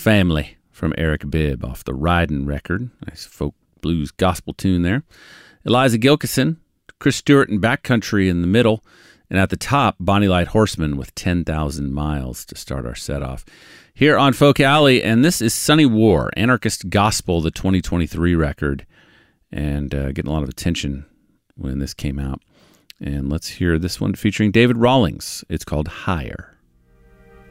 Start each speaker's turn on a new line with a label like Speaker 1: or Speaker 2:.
Speaker 1: Family from Eric Bibb off the Ridin' record. Nice folk blues gospel tune there. Eliza Gilkison, Chris Stewart and Backcountry in the middle. And at the top, Bonnie Light Horseman with 10,000 Miles to start our set off. Here on Folk Alley, and this is Sunny War, Anarchist Gospel, the 2023 record. And getting a lot of attention when this came out. And let's hear this one featuring David Rawlings. It's called Higher.